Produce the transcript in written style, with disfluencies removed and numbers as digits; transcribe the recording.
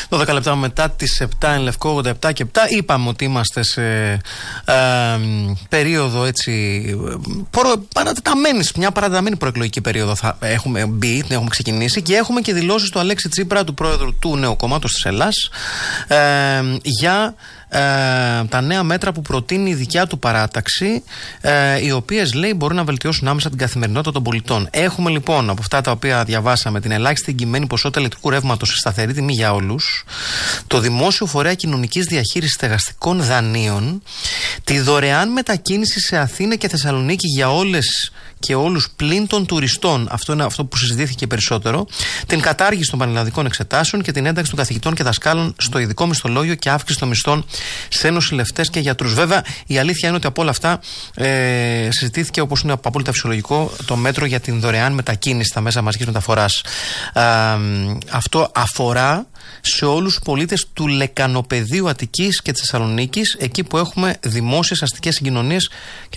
12 λεπτά μετά τις 7 εν Λευκό, 87 και 7. Είπαμε ότι είμαστε σε περίοδο έτσι μια παρατεταμένη προεκλογική περίοδο θα έχουμε μπει, την έχουμε ξεκινήσει και έχουμε και δηλώσεις του Αλέξη Τσίπρα, του πρόεδρου του Νέου Κόμματος της Ελλάς, για τα νέα μέτρα που προτείνει η δικιά του παράταξη, οι οποίες, λέει, μπορούν να βελτιώσουν άμεσα την καθημερινότητα των πολιτών. Έχουμε λοιπόν από αυτά τα οποία διαβάσαμε την ελάχιστη εγγυημένη ποσότητα ηλεκτρικού ρεύματος σε σταθερή τιμή για όλους, το δημόσιο φορέα κοινωνικής διαχείρισης στεγαστικών δανείων, τη δωρεάν μετακίνηση σε Αθήνα και Θεσσαλονίκη για όλες και όλους πλην των τουριστών. Αυτό είναι αυτό που συζητήθηκε περισσότερο. Την κατάργηση των πανελλαδικών εξετάσεων και την ένταξη των καθηγητών και δασκάλων στο ειδικό μισθολόγιο και αύξηση των μισθών σε νοσηλευτές και γιατρούς. Βέβαια, η αλήθεια είναι ότι από όλα αυτά συζητήθηκε, όπως είναι απόλυτα φυσιολογικό, το μέτρο για την δωρεάν μετακίνηση στα μέσα μαζικής μεταφοράς. Αυτό αφορά σε όλους τους πολίτες του Λεκανοπεδίου Αττικής και της Θεσσαλονίκης, εκεί που έχουμε δημόσιες αστικές συγκοινωνίες.